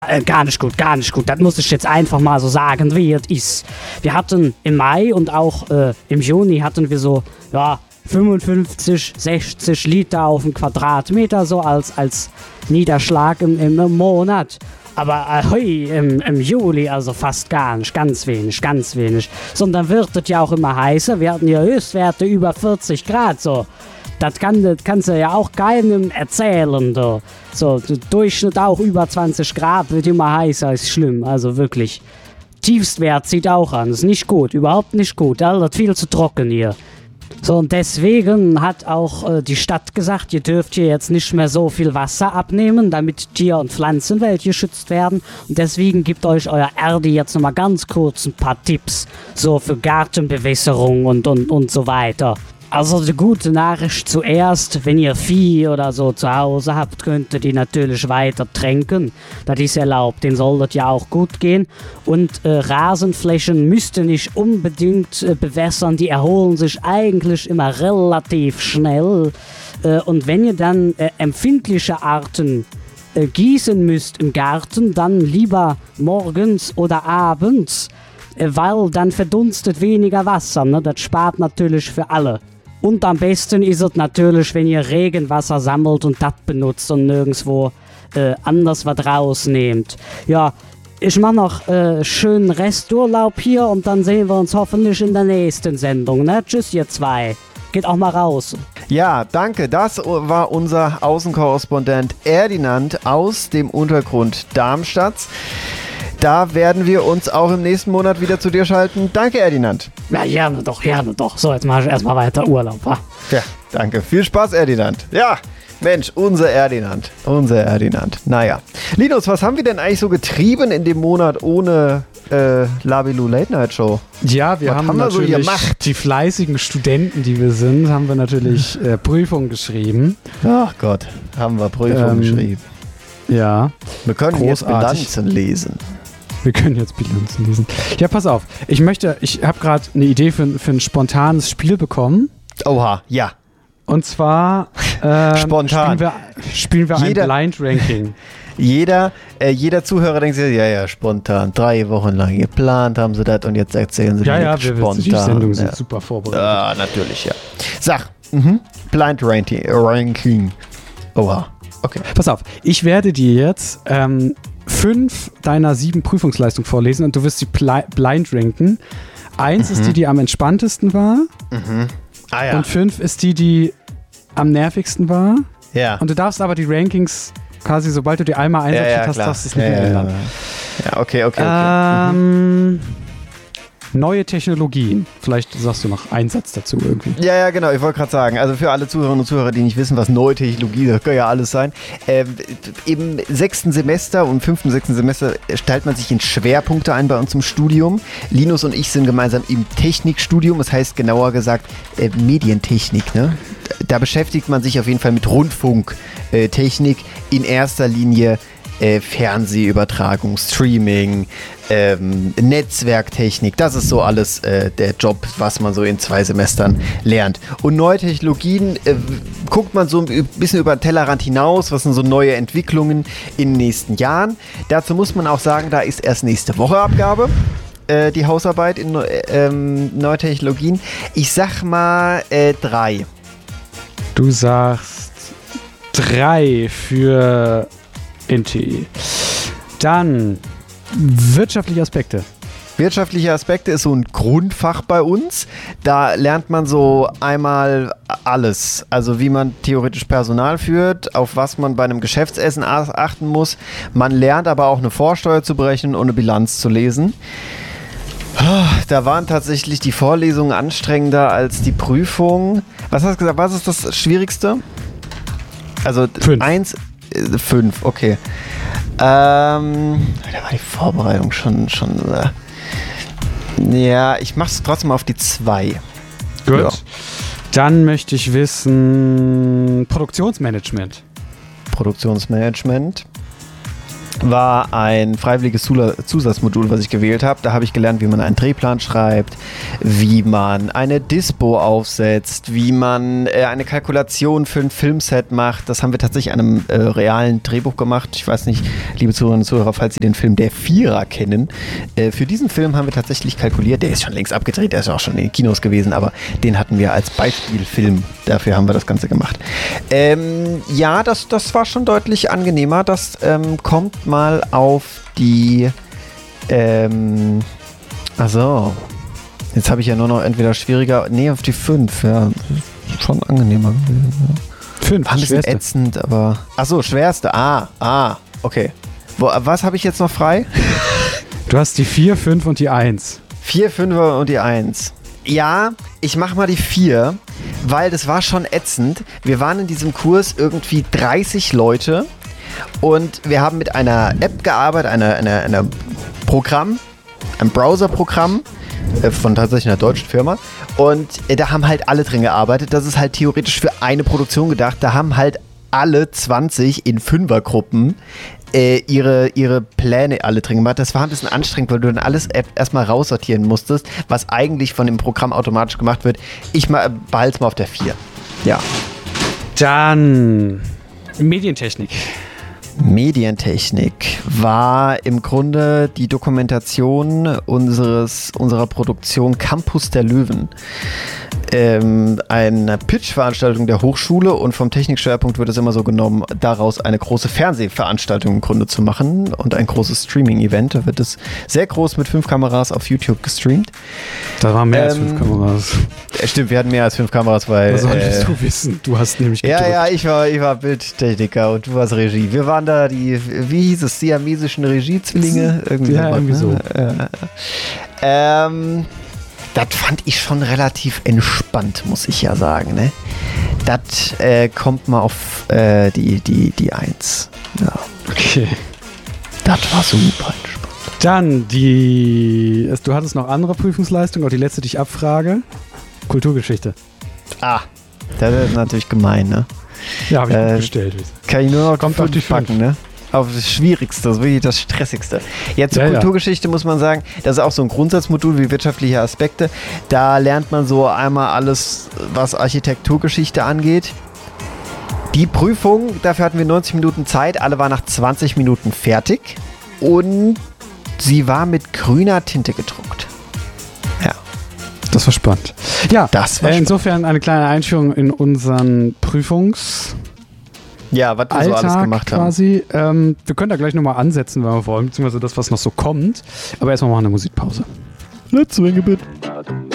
Gar nicht gut, gar nicht gut. Das muss ich jetzt einfach mal so sagen, wie es ist. Wir hatten im Mai und auch im Juni hatten wir so, 55, 60 Liter auf den Quadratmeter so als Niederschlag im Monat. Aber im Juli also fast gar nicht, ganz wenig. Sondern wird es ja auch immer heißer. Wir hatten ja Höchstwerte über 40 Grad so. Das kannst du ja auch keinem erzählen. So, der Durchschnitt auch über 20 Grad, wird immer heißer, ist schlimm. Also wirklich. Tiefstwert zieht auch an. Ist nicht gut, überhaupt nicht gut. Das ist viel zu trocken hier. So, und deswegen hat auch die Stadt gesagt, ihr dürft hier jetzt nicht mehr so viel Wasser abnehmen, damit Tier- und Pflanzenwelt geschützt werden. Und deswegen gibt euch euer Erdi jetzt nochmal ganz kurz ein paar Tipps. So für Gartenbewässerung und so weiter. Also die gute Nachricht zuerst, wenn ihr Vieh oder so zu Hause habt, könnt ihr die natürlich weiter tränken. Das ist erlaubt, denen soll das ja auch gut gehen. Und Rasenflächen müsst ihr nicht unbedingt bewässern, die erholen sich eigentlich immer relativ schnell. Und wenn ihr dann empfindliche Arten gießen müsst im Garten, dann lieber morgens oder abends, weil dann verdunstet weniger Wasser. Ne? Das spart natürlich für alle. Und am besten ist es natürlich, wenn ihr Regenwasser sammelt und das benutzt und nirgendwo anders was rausnehmt. Ja, ich mache noch schönen Resturlaub hier und dann sehen wir uns hoffentlich in der nächsten Sendung. Ne? Tschüss, ihr zwei. Geht auch mal raus. Ja, danke. Das war unser Außenkorrespondent Erdinand aus dem Untergrund Darmstadts. Da werden wir uns auch im nächsten Monat wieder zu dir schalten. Danke, Erdinand. Ja, gerne doch. So, jetzt mache ich erstmal weiter Urlaub. Wa? Ja, danke. Viel Spaß, Erdinand. Ja, Mensch, unser Erdinand. Naja. Linus, was haben wir denn eigentlich so getrieben in dem Monat ohne Labilu Late Night Show? Ja, wir haben natürlich so die fleißigen Studenten, die wir sind, haben wir natürlich Prüfungen geschrieben. Ach Gott, haben wir Prüfungen geschrieben. Ja. Wir können jetzt Bilanzen lesen. Wir können jetzt Bilanzen lesen. Ja, pass auf. Ich habe gerade eine Idee für ein spontanes Spiel bekommen. Oha, ja. Und zwar spontan. Spielen wir ein Blind Ranking. Jeder Zuhörer denkt sich, ja, spontan. 3 Wochen lang geplant haben sie das und jetzt erzählen sie spontan. Die Sendungen sind super vorbereitet. Ja, natürlich, ja. Sag, Blind Ranking. Oha, okay. Pass auf, ich werde dir jetzt 5 deiner 7 Prüfungsleistungen vorlesen und du wirst sie blind ranken. 1 ist die am entspanntesten war. Ah, ja. Und 5 ist die am nervigsten war. Ja. Und du darfst aber die Rankings quasi, sobald du die einmal einsortiert hast, darfst du es nicht mehr ändern. Ja, okay. Neue Technologien. Vielleicht sagst du noch einen Satz dazu irgendwie. Ja, genau. Ich wollte gerade sagen, also für alle Zuhörerinnen und Zuhörer, die nicht wissen, was neue Technologie, das kann ja alles sein. Im 6. Semester und 5. und 6. Semester stellt man sich in Schwerpunkte ein bei uns im Studium. Linus und ich sind gemeinsam im Technikstudium, das heißt genauer gesagt Medientechnik. Ne? Da beschäftigt man sich auf jeden Fall mit Rundfunktechnik, in erster Linie Fernsehübertragung, Streaming, Netzwerktechnik, das ist so alles der Job, was man so in 2 Semestern lernt. Und neue Technologien guckt man so ein bisschen über den Tellerrand hinaus, was sind so neue Entwicklungen in den nächsten Jahren. Dazu muss man auch sagen, da ist erst nächste Woche Abgabe, die Hausarbeit in neue Technologien. Ich sag mal 3. Du sagst 3 für NTE. Dann wirtschaftliche Aspekte. Wirtschaftliche Aspekte ist so ein Grundfach bei uns. Da lernt man so einmal alles. Also wie man theoretisch Personal führt, auf was man bei einem Geschäftsessen achten muss. Man lernt aber auch eine Vorsteuer zu berechnen und eine Bilanz zu lesen. Da waren tatsächlich die Vorlesungen anstrengender als die Prüfung. Was hast du gesagt? Was ist das Schwierigste? Also 5, okay. Da war die Vorbereitung schon. Ja, ich mach's trotzdem auf die 2. Gut. Ja. Dann möchte ich wissen, Produktionsmanagement. war ein freiwilliges Zusatzmodul, was ich gewählt habe. Da habe ich gelernt, wie man einen Drehplan schreibt, wie man eine Dispo aufsetzt, wie man eine Kalkulation für ein Filmset macht. Das haben wir tatsächlich an einem realen Drehbuch gemacht. Ich weiß nicht, liebe Zuhörerinnen und Zuhörer, falls Sie den Film Der Vierer kennen. Für diesen Film haben wir tatsächlich kalkuliert. Der ist schon längst abgedreht, der ist auch schon in den Kinos gewesen, aber den hatten wir als Beispielfilm. Dafür haben wir das Ganze gemacht. Ja, das war schon deutlich angenehmer. Das kommt mal auf die also jetzt habe ich ja nur noch entweder schwieriger, auf die 5, ja, schon angenehmer gewesen. Ja. 5, war ein bisschen ätzend, aber schwerste, okay. Was habe ich jetzt noch frei? Du hast die 4, 5 und die 1. 4, 5 und die 1. Ja, ich mach mal die 4, weil das war schon ätzend. Wir waren in diesem Kurs irgendwie 30 Leute und wir haben mit einer App gearbeitet, einem Programm, einem Browser-Programm von tatsächlich einer deutschen Firma und da haben halt alle drin gearbeitet. Das ist halt theoretisch für eine Produktion gedacht. Da haben halt alle 20 in Fünfergruppen ihre Pläne alle drin gemacht. Das war ein bisschen anstrengend, weil du dann alles erstmal raussortieren musstest, was eigentlich von dem Programm automatisch gemacht wird. Ich behalte es mal auf der 4. Ja. Dann Medientechnik. Medientechnik war im Grunde die Dokumentation unserer Produktion Campus der Löwen. Eine Pitch-Veranstaltung der Hochschule und vom Technikschwerpunkt wird es immer so genommen, daraus eine große Fernsehveranstaltung im Grunde zu machen und ein großes Streaming-Event. Da wird es sehr groß mit 5 Kameras auf YouTube gestreamt. Da waren mehr als 5 Kameras. Stimmt, wir hatten mehr als 5 Kameras, weil... Das solltest du wissen, du hast nämlich gedrückt. Ja, ich war Bildtechniker und du warst Regie. Wir waren da die, wie hieß es, siamesischen Regiezwillinge? Irgendwie so. Das fand ich schon relativ entspannt, muss ich ja sagen. Ne? Das kommt mal auf die 1. Ja. Okay. Das war super entspannt. Dann du hattest noch andere Prüfungsleistungen, auch die letzte, die ich abfrage. Kulturgeschichte. Das ist natürlich gemein, ne? Ja, habe ich bestellt. Kann ich nur noch kommt auf die packen, ne? Auf das Schwierigste, das ist wirklich das Stressigste. Jetzt zur Kulturgeschichte muss man sagen, das ist auch so ein Grundsatzmodul wie wirtschaftliche Aspekte. Da lernt man so einmal alles, was Architekturgeschichte angeht. Die Prüfung, dafür hatten wir 90 Minuten Zeit, alle waren nach 20 Minuten fertig und sie war mit grüner Tinte gedruckt. Ja. Das war spannend. Ja, das war insofern eine kleine Einführung in unseren was wir so alles gemacht quasi. Wir können da gleich nochmal ansetzen, wenn wir wollen, beziehungsweise das, was noch so kommt. Aber erstmal machen wir eine Musikpause. Let's swing a bit.